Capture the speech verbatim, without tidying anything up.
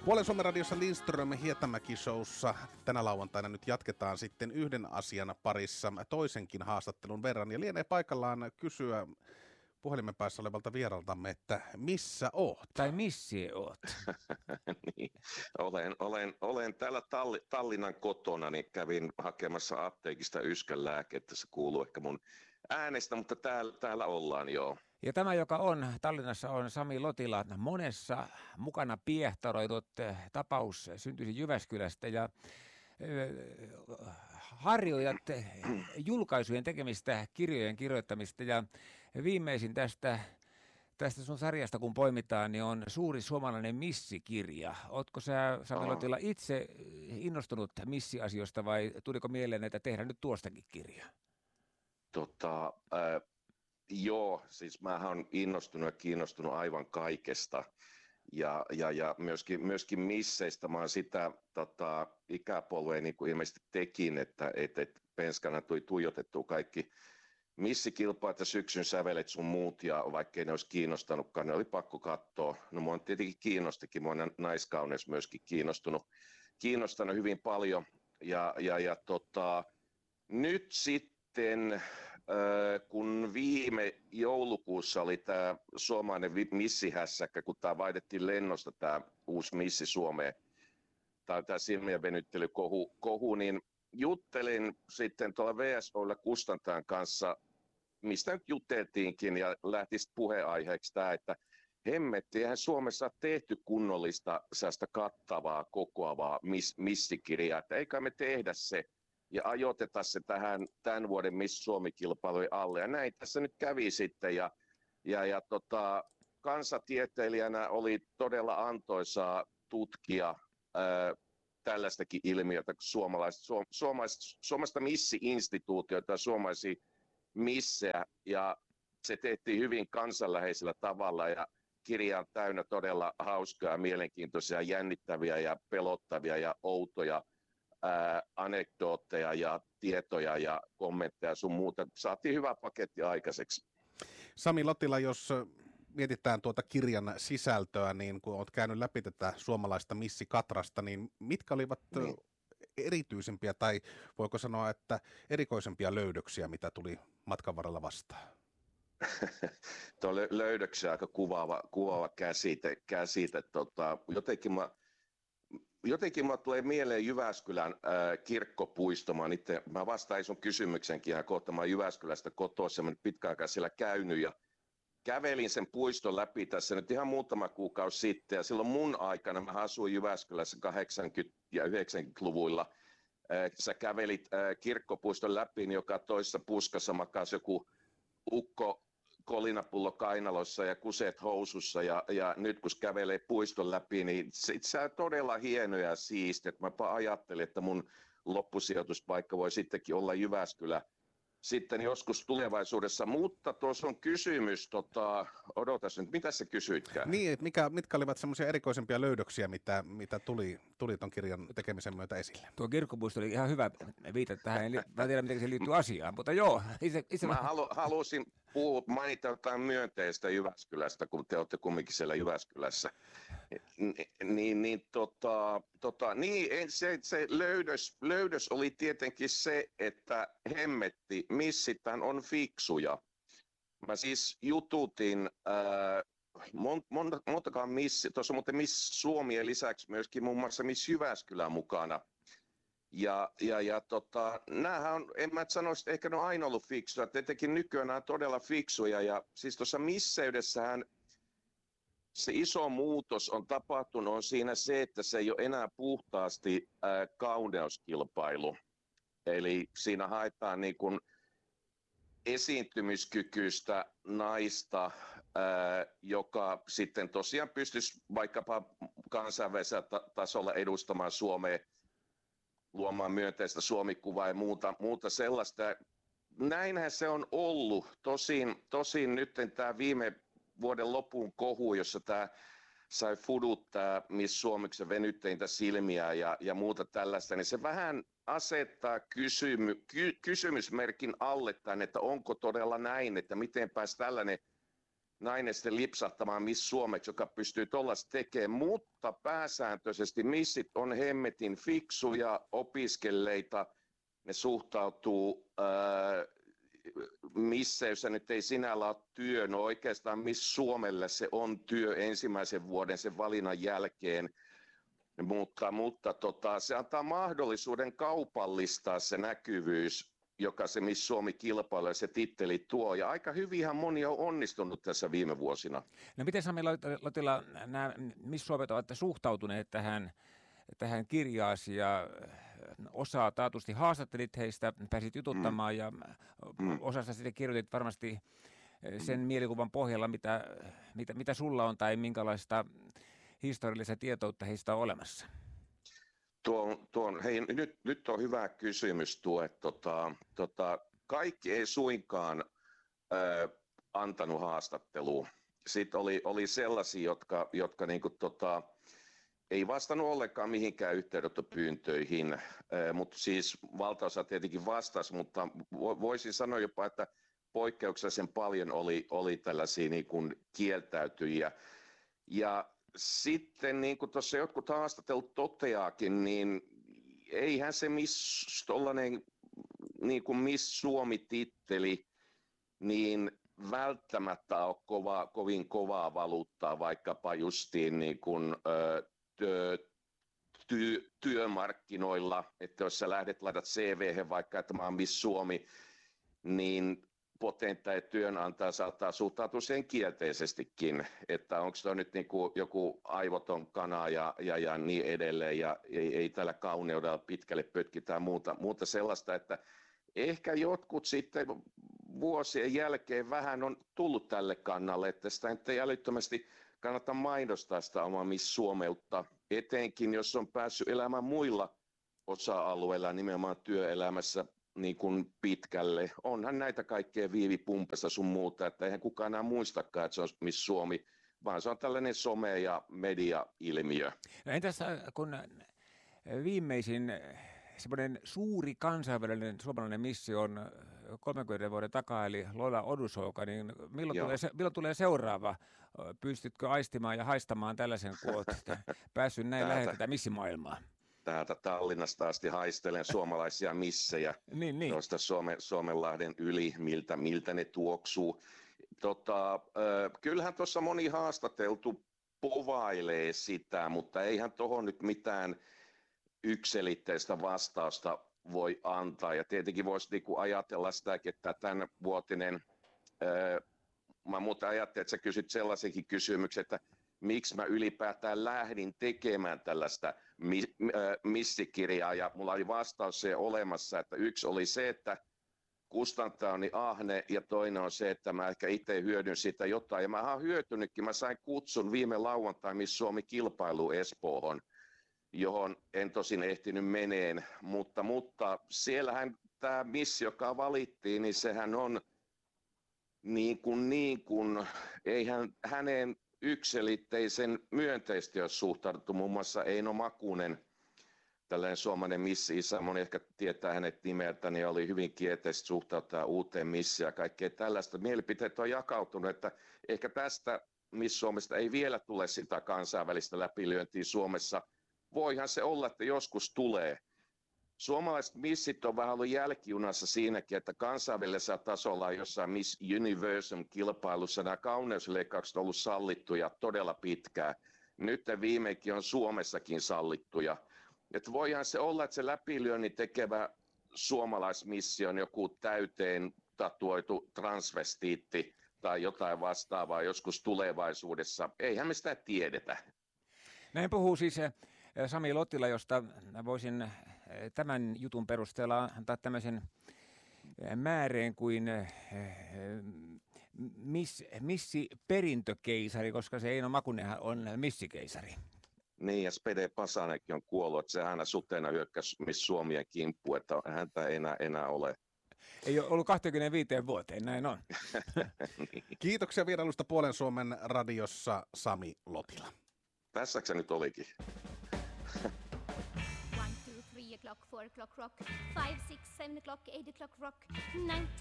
Puolen Suomen radiossa Lindström Hietamäki-showssa tänä lauantaina nyt jatketaan sitten yhden asian parissa toisenkin haastattelun verran. Ja lienee paikallaan kysyä puhelimen päässä olevalta vieraltamme, että missä oot? Tai missi oot? niin, olen, olen, olen täällä Talli, Tallinnan kotona, niin kävin hakemassa apteekista yskänlääkettä. Se kuuluu ehkä mun äänestä, mutta täällä, täällä ollaan joo. Ja tämä, joka on Tallinnassa, on Sami Lotila. Monessa mukana piehtoroidut tapaus syntyisin Jyväskylästä ja harjoitat julkaisujen tekemistä, kirjojen kirjoittamista ja viimeisin tästä, tästä sun sarjasta, kun poimitaan, niin on Suuri suomalainen missikirja. Ootko sä, Sami Lotila, itse innostunut missiasioista vai tuliko mieleen, että tehdään nyt tuostakin kirjaa? Tota, äh, joo, siis mähän olen innostunut ja kiinnostunut aivan kaikesta. Ja, ja, ja myöskin, myöskin misseistä mä oon sitä tota, ikäpolvea niin kuin ilmeisesti tekin, että et, et penskana tuli tuijotettua kaikki missikilpaat ja syksyn sävelet sun muut, ja vaikkei ne olisi kiinnostanutkaan, ne oli pakko katsoa. No mua on tietenkin kiinnostikin, mua on naiskauneus myöskin kiinnostunut, kiinnostanut hyvin paljon. Ja, ja, ja tota, nyt sitten, kun viime joulukuussa oli tämä suomalainen missihässäkkä, kun tämä vaihdettiin lennosta, tämä uusi missi Suomeen, tai tämä silmien venyttelykohu, kohu, niin juttelin sitten tuolla V S O:lla Kustantaan kanssa, mistä nyt jutteltiinkin, ja lähti puheenaiheeksi tämä, että hemmetti, eihän Suomessa ole tehty kunnollista sellaista kattavaa, kokoavaa miss, missikirjaa, että eikä me tehdä se, ja ajoiteta se tähän tämän vuoden Miss Suomi-kilpailujen alle. Ja näin tässä nyt kävi sitten. Ja, ja, ja tota, kansatieteilijänä oli todella antoisaa tutkia ää, tällaistakin ilmiötä, suomalaista, suom, suomalaista, suomalaista missi-instituutioita ja suomalaisia missejä. Ja se tehtiin hyvin kansanläheisellä tavalla. Ja kirja on täynnä todella hauskaa, mielenkiintoisia, jännittäviä ja pelottavia ja outoja Ää, anekdootteja ja tietoja ja kommentteja sun muuta. Saatiin hyvä paketti aikaiseksi. Sami Lotila, jos mietitään tuota kirjan sisältöä, niin kun olet käynyt läpi tätä suomalaista missikatrasta, niin mitkä olivat niin erityisempiä tai voiko sanoa, että erikoisempia löydöksiä, mitä tuli matkan varrella vastaan? Tuo löydöksiä aika kuvaava, kuvaava käsite. käsite. Tota, jotenkin mä Jotenkin mulle tulee mieleen Jyväskylän ää, kirkkopuisto. Mä, itse, mä vastaan sun kysymyksenkin ihan kohta. Mä oon Jyväskylästä kotoissa, mä nyt pitkä aikaa siellä käynyt ja kävelin sen puiston läpi tässä nyt ihan muutama kuukausi sitten. Ja silloin mun aikana, mä asuin Jyväskylässä kahdeksankymmentä- ja yhdeksänkymmentäluvuilla. Ää, sä kävelit ää, kirkkopuiston läpi, niin joka toisessa puskassa makasi joku ukko kolinapullo kainalossa ja kuseet housussa, ja, ja nyt kun kävelee puiston läpi, niin se, se on todella hieno ja siisti. Mäpä ajattelin, että mun loppusijoituspaikka voi sittenkin olla Jyväskylä sitten joskus tulevaisuudessa, mutta tuossa on kysymys, tota, odotas nyt, mitä sä kysyitkään? Niin, mikä, mitkä olivat semmoisia erikoisempia löydöksiä, mitä, mitä tuli, tuli ton kirjan tekemisen myötä esille? Tuo kirkkopuisto oli ihan hyvä viitata tähän, en tiedä miten se liittyy asiaan, mutta joo. Itse, itse mä halu, halusin puhua, mainita jotain myönteistä Jyväskylästä, kun te olette kumminkin siellä Jyväskylässä. Niin, niin, tota, tota, niin se, se löydös, löydös oli tietenkin se, että hemmetti, missitään on fiksuja. Mä siis jututin äh, mon, mon, montakaan missi, tuossa on muuten Miss Suomien lisäksi myöskin muun muassa Miss Jyväskylä mukana. Ja, ja, ja tota, näähän on, en mä sanoisi, ehkä ne on aina ollut fiksuja, tietenkin nykyään nämä on todella fiksuja. Ja siis tuossa misseydessähän se iso muutos on tapahtunut on siinä se, että se ei ole enää puhtaasti äh, kauneuskilpailu. Eli siinä haetaan niin kuin esiintymiskykyistä naista, ää, joka sitten tosiaan pystyisi vaikkapa kansainvälisellä ta- tasolla edustamaan Suomea, luomaan myönteistä Suomikuvaa ja muuta, muuta sellaista. Näinhän se on ollut. Tosin, tosin nyt tämä viime vuoden lopun kohu, jossa tämä sai fuduttaa Miss Suomeksi venytteintä silmiä ja, ja muuta tällaista, niin se vähän asettaa kysymy, ky, kysymysmerkin alle tämän, että onko todella näin, että miten pääsi tällainen nainen sitten lipsahtamaan Miss Suomeksi, joka pystyy tuollaista tekemään, mutta pääsääntöisesti missit on hemmetin fiksuja, opiskelleita, ne suhtautuu ää, misseissä nyt ei sinällä ole työ, no oikeastaan Miss Suomelle se on työ ensimmäisen vuoden sen valinnan jälkeen, mutta, mutta tota, se antaa mahdollisuuden kaupallistaa se näkyvyys, joka se Miss Suomi-kilpailu ja se titteli tuo. Ja aika hyvinhän moni on onnistunut tässä viime vuosina. No miten Sami Lotila, nämä Miss Suomet ovat suhtautuneet tähän, tähän kirjaasi ja osaa taatusti haastattelit heistä, pääsit jututtamaan mm. ja mm. osasta sitten kirjoitit varmasti sen mm. mielikuvan pohjalla, mitä, mitä, mitä sulla on tai minkälaista historiallista tietoutta heistä on olemassa. Tuo, tuo, hei, nyt, nyt on hyvä kysymys tuo, että tota, tota, kaikki ei suinkaan ö, antanut haastattelua. Sitten oli, oli sellaisia, jotka, jotka niinku, tota, ei vastannut ollenkaan mihinkään yhteydenottopyyntöihin, ö, mutta siis valtaosa tietenkin vastasi, mutta voisin sanoa jopa, että poikkeuksellisen paljon oli, oli tällaisia niin kuin kieltäytyjiä. Ja sitten niin kuin tuossa jotkut haastattelut toteaakin, niin eihän se miss, tollainen, niin kuin Miss Suomi-titteli niin välttämättä ole kova, kovin kovaa valuuttaa vaikkapa justiin niin kuin, ö, työ, työ, työmarkkinoilla, että jos sä lähdet laitat C V:hen vaikka, että mä oon Miss Suomi, niin potentiaalinen työnantaja saattaa suhtautua sen kielteisestikin, että onko se nyt niin kuin joku aivoton kana ja, ja, ja niin edelleen, ja ei, ei tällä kauneudella pitkälle pötkitään muuta, muuta sellaista, että ehkä jotkut sitten vuosien jälkeen vähän on tullut tälle kannalle, että sitä ei älyttömästi kannata mainostaa sitä omaa Miss Suomeutta, etenkin jos on päässyt elämään muilla osa-alueilla, nimenomaan työelämässä, niin kuin pitkälle. Onhan näitä kaikkea viivipumpessa sun muuta, että eihän kukaan enää muistakaan, että se on Miss Suomi, vaan se on tällainen some- ja media-ilmiö. No entäs kun viimeisin semmoinen suuri kansainvälinen suomalainen missi on kolmenkymmenen vuoden takaa, eli Lola Odusouka, niin milloin tulee, se, milloin tulee seuraava? Pystytkö aistimaan ja haistamaan tällaisen, kun olet päässyt näin lähellä tätä missimaailmaa? Täältä Tallinnasta asti haistelen suomalaisia missejä niin, niin. tuosta Suome, Suomenlahden yli, miltä, miltä ne tuoksuu. Tota, äh, kyllähän tuossa moni haastateltu povailee sitä, mutta eihän tuohon nyt mitään yksiselitteistä vastausta voi antaa. Ja tietenkin voisi niinku ajatella sitäkin, että tämän vuotinen, äh, mä muuten ajattelin, että sä kysyt sellaisenkin kysymyksen, että miksi mä ylipäätään lähdin tekemään tällaista missikirjaa, ja mulla oli vastaus siihen olemassa, että yksi oli se, että kustantaja on niin ahne, ja toinen on se, että mä ehkä itse hyödyn siitä jotain, ja mä oon hyötynytkin, mä sain kutsun viime lauantai Miss Suomi-kilpailu Espoohon, johon en tosin ehtinyt meneen, mutta, mutta siellähän tämä missi, joka valittiin, niin sehän on niin kuin, niin kuin eihän häneen yksiselitteisen myönteisesti olisi suhtauduttu, muun muassa Eino Makunen, tällainen suomalainen missi-isä, moni ehkä tietää hänet nimeltä, niin oli hyvin kielteisesti suhtautua uuteen missiin ja kaikkea tällaista. Mielipiteet on jakautunut, että ehkä tästä Miss Suomesta ei vielä tule sitä kansainvälistä läpilyöntiä Suomessa. Voihan se olla, että joskus tulee. Suomalaiset missit on vähän ollut jälkijunassa siinäkin, että kansainvälisellä tasolla on jossain Miss Universum-kilpailussa nämä kauneusleikkaukset on ollut sallittuja todella pitkään. Nyt viimeinkin on Suomessakin sallittuja. Että voihan se olla, että se läpilyönnin tekevä suomalaismissi on joku täyteen tatuoitu transvestiitti tai jotain vastaavaa joskus tulevaisuudessa. Eihän me sitä tiedetä. Näin puhuu siis Sami Lotila, josta voisin tämän jutun perusteella antaa tämmöisen määreen kuin miss, missi perintökeisari, koska se Eino Makunenhan on missikeisari. Niin, ja Spede Pasanenkin on kuollut, että se aina suteena hyökkäsi Miss Suomien kimppuun, että häntä ei enää, enää ole. Ei ole ollut kaksikymmentäviisi vuoteen, näin on. Niin. Kiitoksia vierailusta Puolen Suomen radiossa, Sami Lotila. Tässäkö se nyt olikin? O'clock, four o'clock rock, five, six, seven o'clock, eight o'clock rock, nine, ten.